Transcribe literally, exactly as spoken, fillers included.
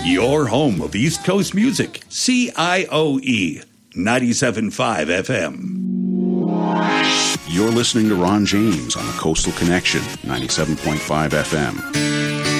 Your home of East Coast music, C I O E, ninety-seven point five F M. You're listening to Ron James on the Coastal Connection, ninety-seven point five F M.